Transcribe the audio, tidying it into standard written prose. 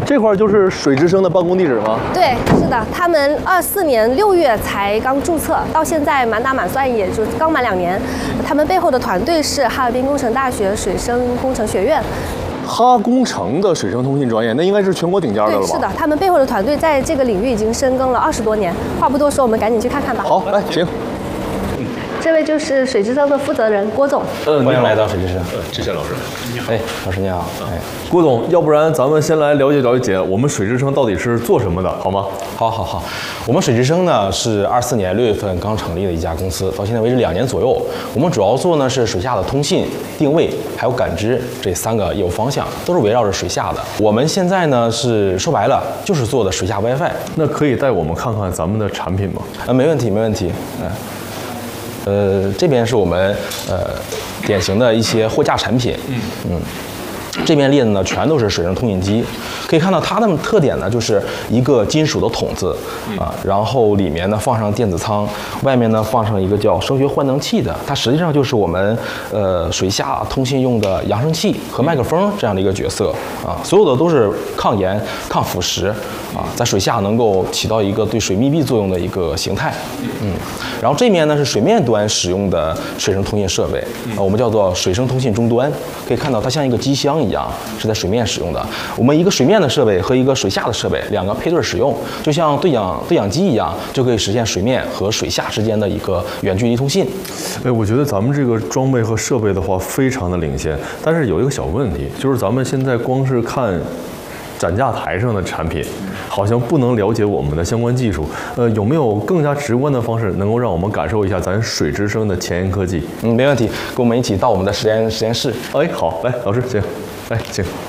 这块就是水之声的办公地址吗？ 对，是的，他们24年6月才刚注册，到现在满打满算也就刚满2年。他们背后的团队是哈尔滨工程大学水声工程学院。 哈工程的水声通信专业，那应该是全国顶尖的了吧？ 对，是的，他们背后的团队在这个领域已经深耕了20多年。话不多说，我们赶紧去看看吧。 好，来，行。 这位就是水之声的负责人郭总。 欢迎来到水之声。 之前老师， 你好。哎，老师你好。哎， 郭总，要不然咱们先来了解了解我们水之声到底是做什么的，好吗？ 好，我们水之声呢是24年6月份刚成立的一家公司，到现在为止2年左右。我们主要做呢是水下的通信、定位还有感知这3个业务方向，都是围绕着水下的。我们现在呢是说白了就是做的水下 WiFi。 那可以带我们看看咱们的产品吗？ 没问题。这边是我们典型的一些货架产品。这边列的呢全都是水声通信机，可以看到它的特点呢就是一个金属的筒子啊，然后里面呢放上电子舱，外面呢放上一个叫声学换能器的，它实际上就是我们水下通信用的扬声器和麦克风这样的一个角色啊，所有的都是抗盐、抗腐蚀啊，在水下能够起到一个对水密闭作用的一个形态。然后这面呢是水面端使用的水声通信设备啊，我们叫做水声通信终端，可以看到它像一个机箱一样，是在水面使用的。我们一个水面的设备和一个水下的设备2个配对使用，就像对讲机一样，就可以实现水面和水下之间的一个远距离通信。 哎，我觉得咱们这个装备和设备的话非常的领先，但是有一个小问题，就是咱们现在光是看展架台上的产品，好像不能了解我们的相关技术。有没有更加直观的方式，能够让我们感受一下咱水之声的前沿科技？ 没问题，跟我们一起到我们的实验室。 哎，好，来，老师，请，来，请。